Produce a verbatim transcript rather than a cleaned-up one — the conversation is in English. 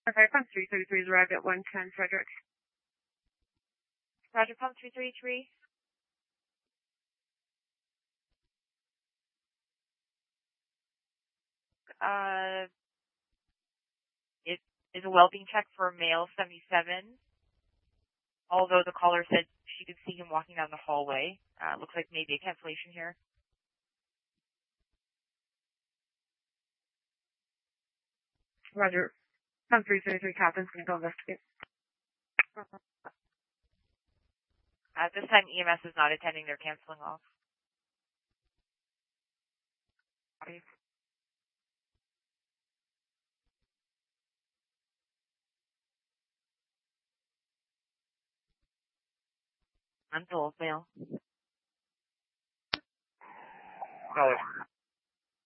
Okay, pump three thirty-three is arrived at one ten Frederick. Roger, pump three thirty-three. Uh, it is a well-being check for male seventy-seven. Although the caller said she could see him walking down the hallway. Uh, looks like maybe a cancellation here. Roger. Pump three thirty-three, Captain's going to go investigate. At this time, E M S is not attending. They're canceling off. Okay. Untold, male. Caller,